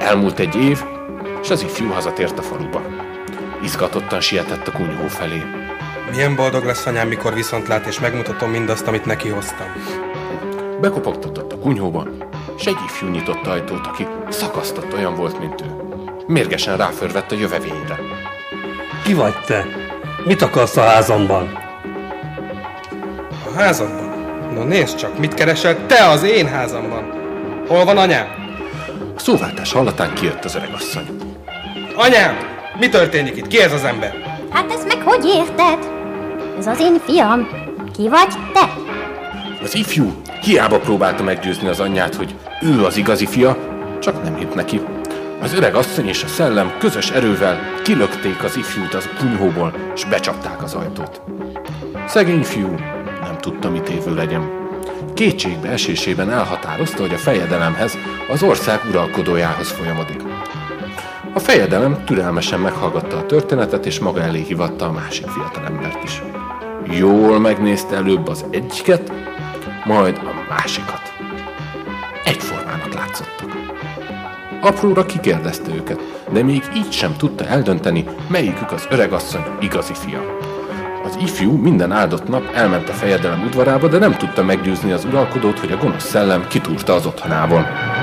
Elmúlt egy év, és az ifjú hazatért a faluba. Izgatottan sietett a kunyhó felé. Milyen boldog lesz anyám, mikor viszont lát, és megmutatom mindazt, amit neki hoztam. Bekopogtatott a kunyhóba, és egy ifjú nyitott ajtót, aki szakasztott olyan volt, mint ő. Mérgesen ráförvett a jövevényre. Ki vagy te? Mit akarsz a házamban? A házadban? No nézd csak, mit keresel te az én házamban? Hol van anyám? A szóváltás hallatán kijött az öregasszony. Anyám! Mi történik itt? Ki ez az ember? Hát ezt meg hogy érted? Ez az én fiam. Ki vagy te? Az ifjú hiába próbálta meggyőzni az anyját, hogy ő az igazi fia, csak nem hitt neki. Az öreg asszony és a szellem közös erővel kilökték az ifjút az kunyhóból, és becsapták az ajtót. Szegény fiú nem tudta, mit évő legyen. Kétségbe esésében elhatározta, hogy a fejedelemhez, az ország uralkodójához folyamodik. A fejedelem türelmesen meghallgatta a történetet, és maga elé hívatta a másik fiatalembert is. Jól megnézte előbb az egyiket, majd a másikat. Egyformának látszottak. Apróra kikérdezte őket, de még így sem tudta eldönteni, melyikük az öregasszony igazi fia. Az ifjú minden áldott nap elment a fejedelem udvarába, de nem tudta meggyőzni az uralkodót, hogy a gonosz szellem kitúrta az otthonából.